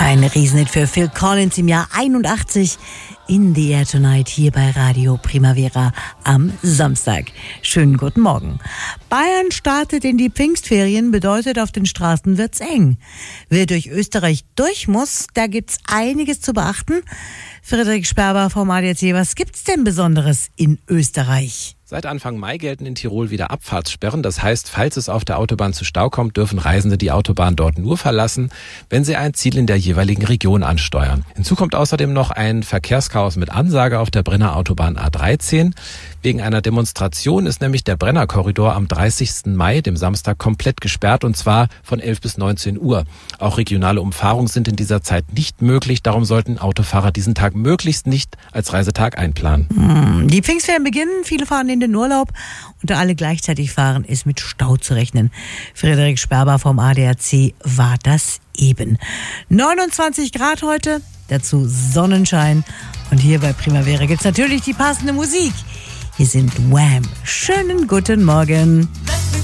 Ein Riesenhit für Phil Collins im Jahr 81. In the Air Tonight hier bei Radio Primavera am Samstag. Schönen guten Morgen. Bayern startet in die Pfingstferien, bedeutet, auf den Straßen wird's eng. Wer durch Österreich durch muss, da gibt's einiges zu beachten. Frederik Sperber vom ADAC, was gibt's denn Besonderes in Österreich? Seit Anfang Mai gelten in Tirol wieder Abfahrtssperren. Das heißt, falls es auf der Autobahn zu Stau kommt, dürfen Reisende die Autobahn dort nur verlassen, wenn sie ein Ziel in der jeweiligen Region ansteuern. Hinzu kommt außerdem noch ein Verkehrschaos mit Ansage auf der Brenner Autobahn A13. Wegen einer Demonstration ist nämlich der Brenner-Korridor am 30. Mai, dem Samstag, komplett gesperrt, und zwar von 11 bis 19 Uhr. Auch regionale Umfahrungen sind in dieser Zeit nicht möglich. Darum sollten Autofahrer diesen Tag möglichst nicht als Reisetag einplanen. Die Pfingstferien beginnen, viele fahren in den Urlaub und da alle gleichzeitig fahren, ist mit Stau zu rechnen. Frederik Sperber vom ADAC war das eben. 29 Grad heute, dazu Sonnenschein, und hier bei Primavera gibt's natürlich die passende Musik. Hier sind Wham! Schönen guten Morgen.